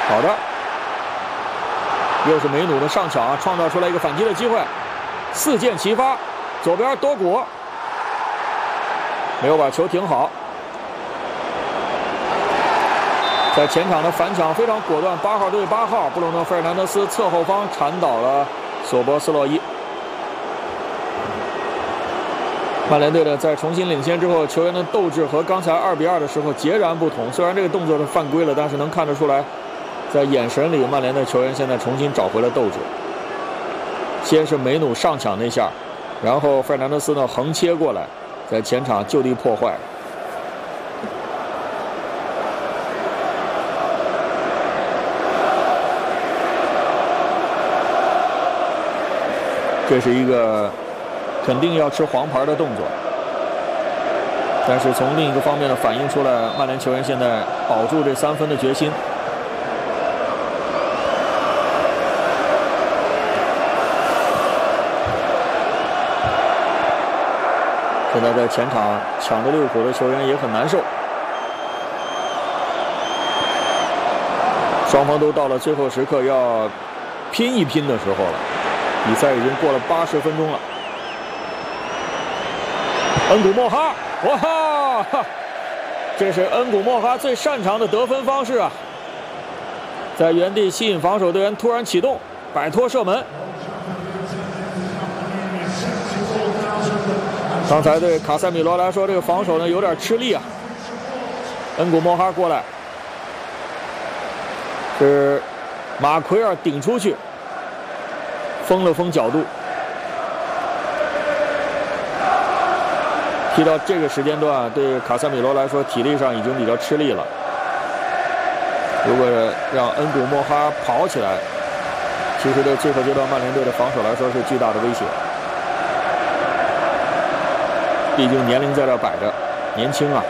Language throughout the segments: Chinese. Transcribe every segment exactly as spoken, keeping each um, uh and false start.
好的，又是梅努的上抢，创造出来一个反击的机会，四箭齐发，左边多古没有把球停好，在前场的反抢非常果断，八号对八号，布鲁诺·费尔南德斯侧后方铲倒了索博斯洛伊。曼联队的在重新领先之后，球员的斗志和刚才二比二的时候截然不同。虽然这个动作是犯规了，但是能看得出来，在眼神里，曼联的球员现在重新找回了斗志。先是梅努上抢那下，然后费尔南德斯呢横切过来，在前场就地破坏。这是一个肯定要吃黄牌的动作，但是从另一个方面呢，反映出来曼联球员现在保住这三分的决心。现在在前场抢着利物浦的球员也很难受，双方都到了最后时刻要拼一拼的时候了。比赛已经过了八十分钟了。恩古莫哈，哇哈！这是恩古莫哈最擅长的得分方式啊！在原地吸引防守队员突然启动，摆脱射门。刚才对卡塞米罗来说，这个防守呢有点吃力啊。恩古莫哈过来，是马奎尔顶出去。封了封角度，踢到这个时间段，对卡塞米罗来说，体力上已经比较吃力了。如果让恩古莫哈跑起来，其实对最后阶段曼联队的防守来说是巨大的威胁。毕竟年龄在这摆着，年轻啊。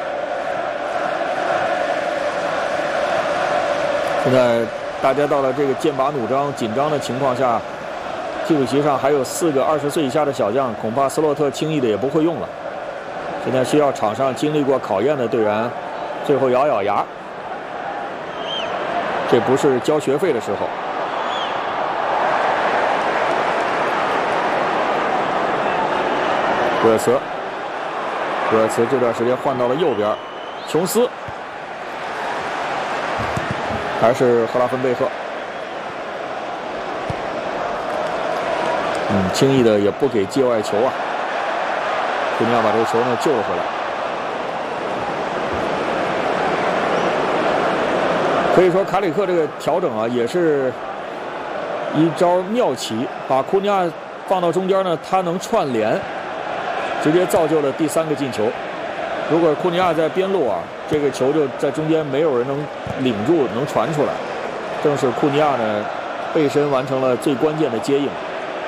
现在大家到了这个剑拔弩张、紧张的情况下。替补席上还有四个二十岁以下的小将，恐怕斯洛特轻易的也不会用了。现在需要场上经历过考验的队员，最后咬咬牙。这不是交学费的时候。戈尔茨，戈尔茨这段时间换到了右边，琼斯，还是赫拉芬贝赫。嗯，轻易的也不给界外球啊！库尼亚把这个球呢救了回来。可以说卡里克这个调整啊，也是一招妙棋，把库尼亚放到中间呢，他能串联，直接造就了第三个进球。如果库尼亚在边路啊，这个球就在中间没有人能领住，能传出来。正是库尼亚呢背身完成了最关键的接应。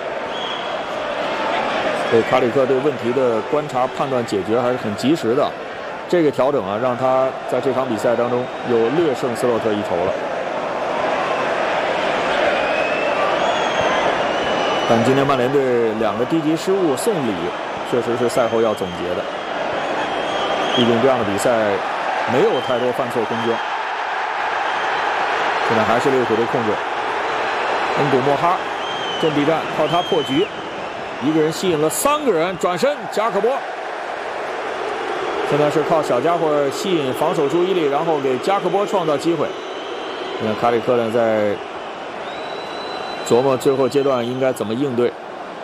对卡里克对问题的观察、判断、解决还是很及时的。这个调整啊，让他在这场比赛当中有略胜斯洛特一筹了。但今天曼联队两个低级失误送礼，确实是赛后要总结的。毕竟这样的比赛没有太多犯错空间。现在还是利物浦队控制。恩古莫哈阵地战靠他破局。一个人吸引了三个人，转身加克波，现在是靠小家伙吸引防守注意力，然后给加克波创造机会。你看卡里克呢在琢磨最后阶段应该怎么应对，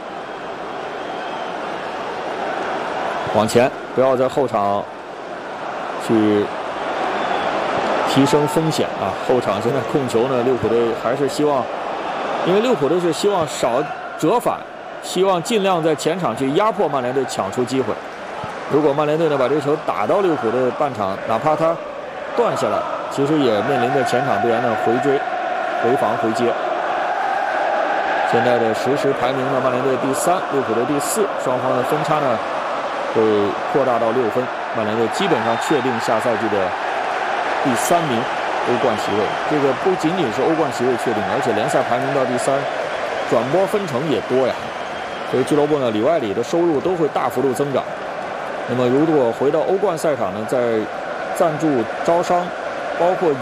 往前，不要在后场去提升风险啊！后场现在控球呢，利物浦队还是希望，因为利物浦队是希望少折返。希望尽量在前场去压迫曼联队，抢出机会。如果曼联队呢把这个球打到利物浦的半场，哪怕他断下来，其实也面临着前场队员的回追、回防、回接。现在的实时排名呢，曼联队第三，利物浦队第四，双方的分差呢会扩大到六分。曼联队基本上确定下赛季的第三名欧冠席位。这个不仅仅是欧冠席位确定，而且联赛排名到第三，转播分成也多呀。所以俱乐部呢里外里的收入都会大幅度增长。那么如果回到欧冠赛场呢，在赞助、招商，包括